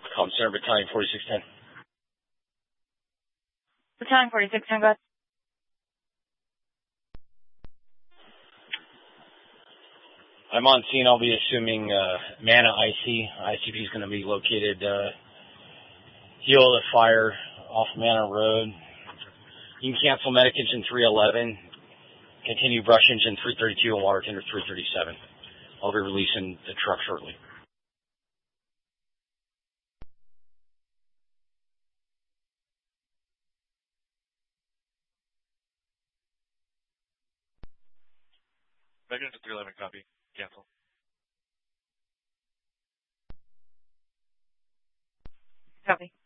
Comm Center, Battalion 4610. Battalion 4610, go ahead. I'm on scene. I'll be assuming Mana IC. ICP is going to be located heel of the fire off Mana Road. You can cancel Medic Engine 311. Continue Brush Engine 332 and Water Tender 337. I'll be releasing the truck shortly. Medic Engine 311, copy. Cancel. Copy.